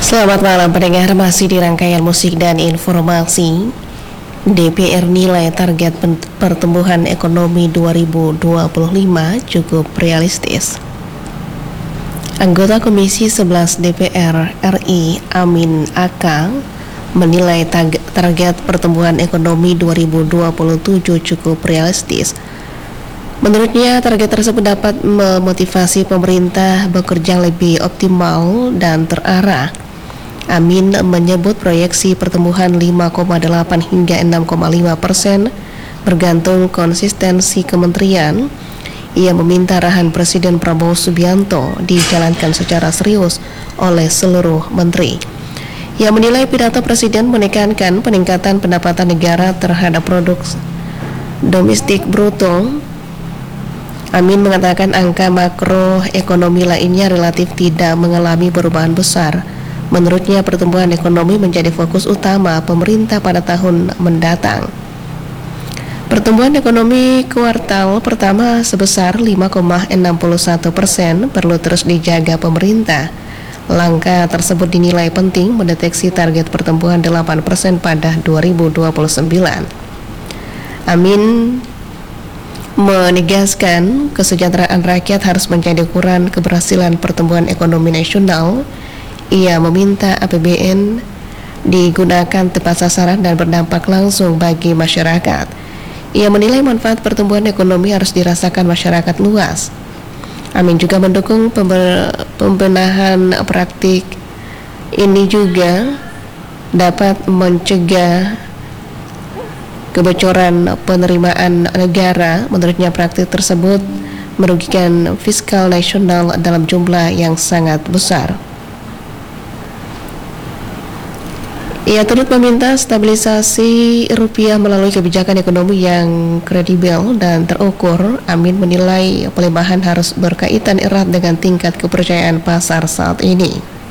Selamat malam pendengar, masih di rangkaian musik dan informasi. DPR nilai target pertumbuhan ekonomi 2025 cukup realistis. Anggota Komisi 11 DPR RI Amin Aka menilai target pertumbuhan ekonomi 2027 cukup realistis. Menurutnya, target tersebut dapat memotivasi pemerintah bekerja lebih optimal dan terarah. Amin menyebut proyeksi pertumbuhan 5,8 hingga 6,5% bergantung konsistensi kementerian. Ia meminta arahan Presiden Prabowo Subianto dijalankan secara serius oleh seluruh menteri. Ia menilai pidato Presiden menekankan peningkatan pendapatan negara terhadap produk domestik bruto. Amin mengatakan angka makroekonomi lainnya relatif tidak mengalami perubahan besar. Menurutnya, pertumbuhan ekonomi menjadi fokus utama pemerintah pada tahun mendatang. Pertumbuhan ekonomi kuartal pertama sebesar 5,61% perlu terus dijaga pemerintah. Langkah tersebut dinilai penting mendeteksi target pertumbuhan 8% pada 2029. Amin menegaskan kesejahteraan rakyat harus menjadi ukuran keberhasilan pertumbuhan ekonomi nasional. Ia meminta APBN digunakan tepat sasaran dan berdampak langsung bagi masyarakat. Ia menilai manfaat pertumbuhan ekonomi harus dirasakan masyarakat luas. Amin juga mendukung pembenahan praktik ini juga dapat mencegah kebocoran penerimaan negara. Menurutnya, praktik tersebut merugikan fiskal nasional dalam jumlah yang sangat besar. Ia turut meminta stabilisasi rupiah melalui kebijakan ekonomi yang kredibel dan terukur. Amin menilai pelemahan harus berkaitan erat dengan tingkat kepercayaan pasar saat ini.